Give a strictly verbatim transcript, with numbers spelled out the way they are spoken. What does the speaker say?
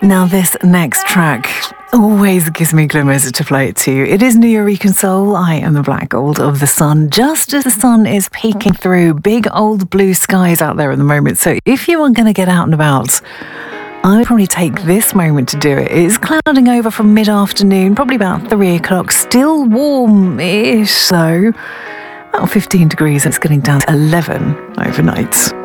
Now this next track always gives me glimmers to play it to you. It is Nuyorican Soul. I am the Black Gold of the sun, just as the sun is peeking through. Big old blue skies out there at the moment. So if you are going to get out and about, I would probably take this moment to do it. It's clouding over from mid-afternoon, probably about three o'clock. Still warm-ish, so about fifteen degrees. It's getting down to eleven overnight.